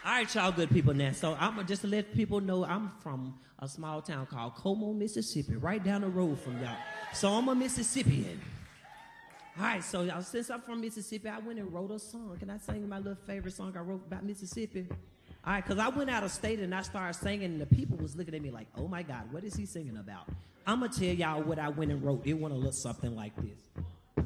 All right, y'all good people now. So I'm going to just to let people know I'm from a small town called Como, Mississippi, right down the road from y'all. So I'm a Mississippian. All right, so y'all, since I'm from Mississippi, I went and wrote a song. Can I sing my little favorite song I wrote about Mississippi? All right, because I went out of state and I started singing, and the people was looking at me like, oh, my God, what is he singing about? I'm going to tell y'all what I went and wrote. It went a little something like this.